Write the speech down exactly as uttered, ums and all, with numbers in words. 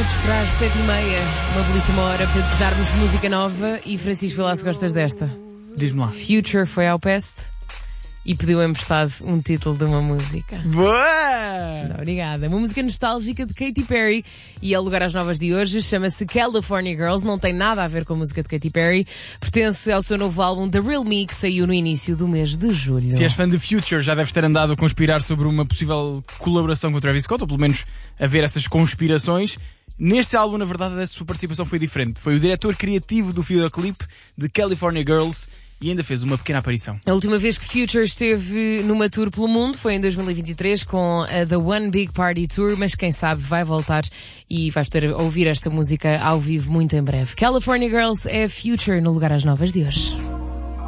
minutos para as sete e meia. Uma belíssima hora para te darmos música nova. E Francisco, vê lá se gostas desta. Diz-me lá. Future foi ao Pest e pediu emprestado um título de uma música. Boa! Não, obrigada. Uma música nostálgica de Katy Perry e é o lugar às novas de hoje. Chama-se California Girls. Não tem nada a ver com a música de Katy Perry. Pertence ao seu novo álbum The Real Me, que saiu no início do mês de julho. Se és fã de Future, já deves ter andado a conspirar sobre uma possível colaboração com o Travis Scott, ou pelo menos a ver essas conspirações. Neste álbum, na verdade, a sua participação foi diferente. Foi o diretor criativo do videoclipe de California Girls e ainda fez uma pequena aparição. A última vez que Future esteve numa tour pelo mundo foi em dois mil e vinte e três com a The One Big Party Tour, mas quem sabe vai voltar e vais poder ouvir esta música ao vivo muito em breve. California Girls é Future no lugar às novas de hoje.